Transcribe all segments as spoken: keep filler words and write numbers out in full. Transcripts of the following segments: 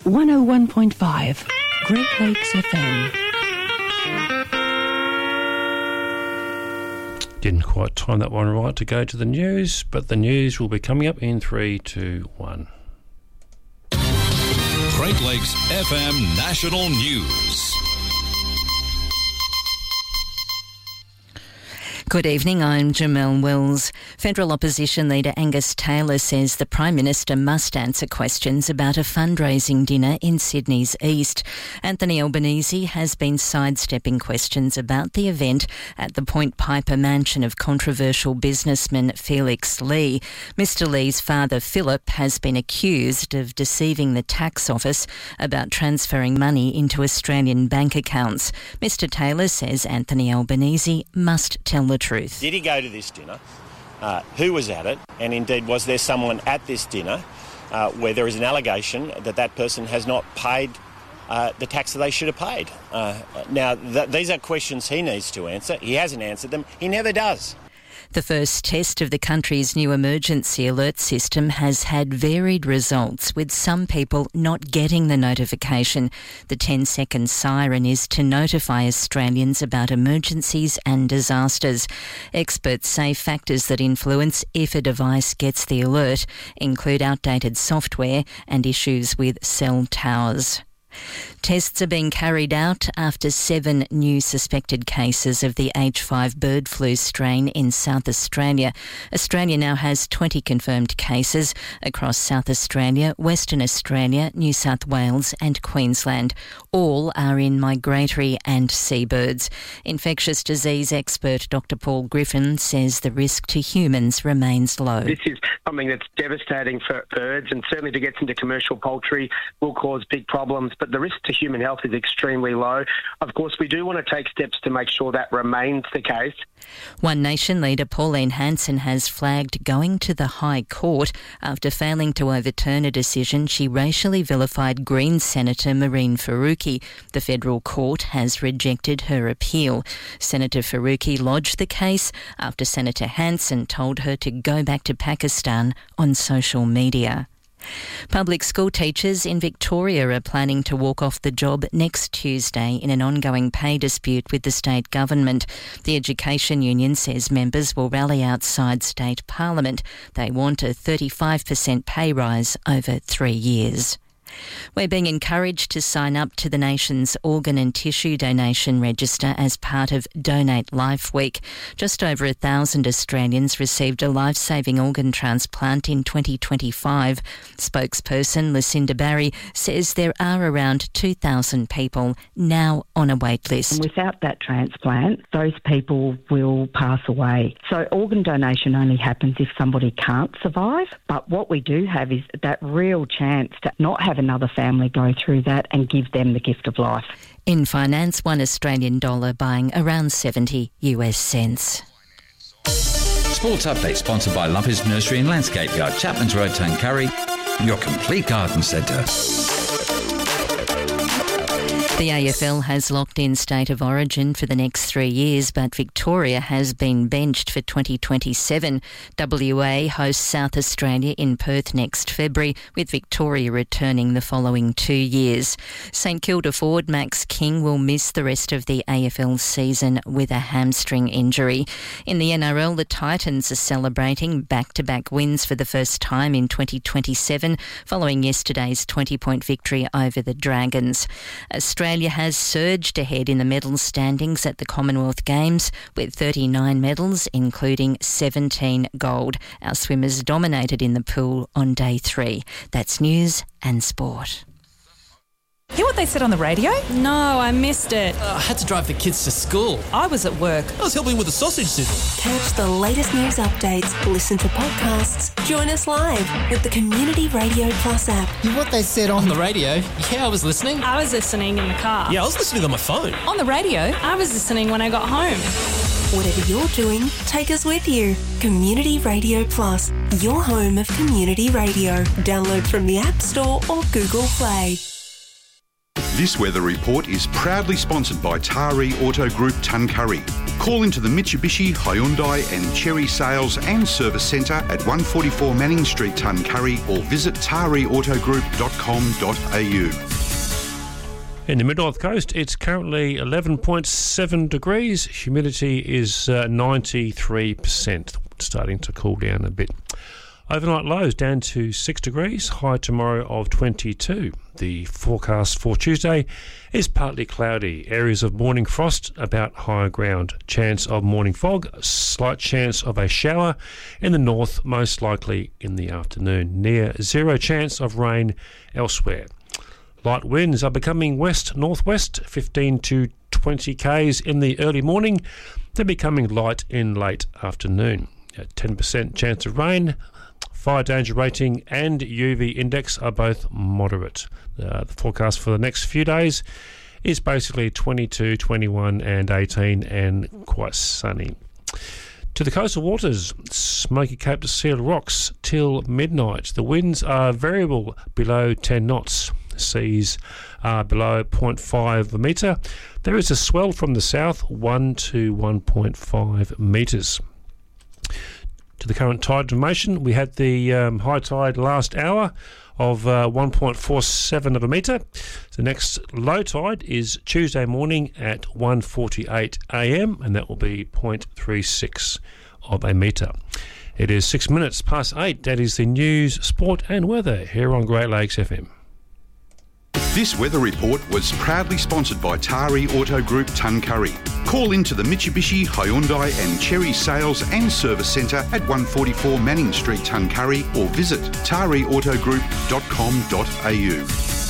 one oh one point five, Great Lakes F M. Didn't quite time that one right to go to the news, but the news will be coming up in three, two, one. Great Lakes F M National News. Good evening, I'm Jamelle Wells. Federal Opposition Leader Angus Taylor says the Prime Minister must answer questions about a fundraising dinner in Sydney's East. Anthony Albanese has been sidestepping questions about the event at the Point Piper mansion of controversial businessman Felix Lee. Mister Lee's father, Philip, has been accused of deceiving the tax office about transferring money into Australian bank accounts. Mister Taylor says Anthony Albanese must tell the truth. Did he go to this dinner? Uh, who was at it? And indeed, was there someone at this dinner uh, where there is an allegation that that person has not paid uh, the tax that they should have paid? Uh, now, th- these are questions he needs to answer. He hasn't answered them. He never does. The first test of the country's new emergency alert system has had varied results, with some people not getting the notification. The ten-second siren is to notify Australians about emergencies and disasters. Experts say factors that influence if a device gets the alert include outdated software and issues with cell towers. Tests are being carried out after seven new suspected cases of the H five bird flu strain in South Australia. Australia now has twenty confirmed cases across South Australia, Western Australia, New South Wales and Queensland. All are in migratory and seabirds. Infectious disease expert Doctor Paul Griffin says the risk to humans remains low. This is something that's devastating for birds, and certainly to get into commercial poultry will cause big problems, but the risk to human health is extremely low. Of course, we do want to take steps to make sure that remains the case. One Nation leader Pauline Hanson has flagged going to the High Court after failing to overturn a decision she racially vilified Greens Senator Mehreen Faruqi. The federal court has rejected her appeal. Senator Faruqi lodged the case after Senator Hanson told her to go back to Pakistan on social media. Public school teachers in Victoria are planning to walk off the job next Tuesday in an ongoing pay dispute with the state government. The Education Union says members will rally outside state parliament. They want a thirty-five percent pay rise over three years. We're being encouraged to sign up to the nation's organ and tissue donation register as part of Donate Life Week. Just over a thousand Australians received a life-saving organ transplant in twenty twenty-five. Spokesperson Lucinda Barry says there are around two thousand people now on a wait list. Without that transplant, those people will pass away. So organ donation only happens if somebody can't survive. But what we do have is that real chance to not have another family go through that and give them the gift of life. In finance, one Australian dollar buying around seventy US cents. Sports Update sponsored by Lumpy's Nursery and Landscape Yard, Chapman's Road, Tuncurry, your complete garden centre. The A F L has locked in state of origin for the next three years, but Victoria has been benched for twenty twenty-seven. W A hosts South Australia in Perth next February, with Victoria returning the following two years. St Kilda forward Max King will miss the rest of the A F L season with a hamstring injury. In the N R L, the Titans are celebrating back-to-back wins for the first time in twenty twenty-seven, following yesterday's twenty-point victory over the Dragons. Australia Australia has surged ahead in the medal standings at the Commonwealth Games with thirty-nine medals, including seventeen gold. Our swimmers dominated in the pool on day three. That's news and sport. Hear what they said on the radio? No, I missed it. Uh, I had to drive the kids to school. I was at work. I was helping with the sausage sizzle. Catch the latest news updates, listen to podcasts, join us live with the Community Radio Plus app. Hear what they said on the radio? Yeah, I was listening. I was listening in the car. Yeah, I was listening on my phone. On the radio? I was listening when I got home. Whatever you're doing, take us with you. Community Radio Plus, your home of community radio. Download from the App Store or Google Play. This weather report is proudly sponsored by Tari Auto Group Tuncurry. Call into the Mitsubishi, Hyundai and Chery Sales and Service Centre at one forty-four Manning Street, Tuncurry, or visit tari auto group dot com dot a u. In the Mid-North Coast, it's currently eleven point seven degrees. Humidity is uh, ninety-three percent, starting to cool down a bit. Overnight lows down to six degrees, high tomorrow of twenty-two. The forecast for Tuesday is partly cloudy. Areas of morning frost about higher ground. Chance of morning fog, slight chance of a shower in the north, most likely in the afternoon. Near zero chance of rain elsewhere. Light winds are becoming west-northwest, fifteen to twenty k's in the early morning. They're becoming light in late afternoon. A ten percent chance of rain. Fire danger rating and U V index are both moderate. Uh, the forecast for the next few days is basically twenty-two, twenty-one and eighteen and quite sunny. To the coastal waters, Smoky Cape to Seal Rocks till midnight. The winds are variable below ten knots. Seas are below zero point five metre. There is a swell from the south, one to one point five metres. To the current tide information, we had the um, high tide last hour of uh, one point four seven of a metre. The next low tide is Tuesday morning at one forty-eight a m and that will be zero point three six of a metre. It is six minutes past eight. That is the news, sport and weather here on Great Lakes F M. This weather report was proudly sponsored by Tari Auto Group Tuncurry. Call into the Mitsubishi, Hyundai and Chery Sales and Service Centre at one forty-four Manning Street, Tuncurry, or visit tari auto group dot com dot a u.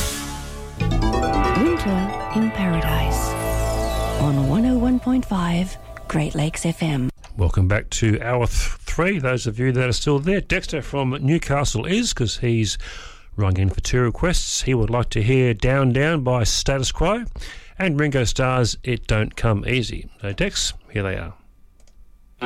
Winter in Paradise on one oh one point five Great Lakes F M. Welcome back to hour th- three. Those of you that are still there, Dexter from Newcastle is, because he's rung in for two requests. He would like to hear Down Down by Status Quo and Ringo Starr's It Don't Come Easy. So Dex, here they are.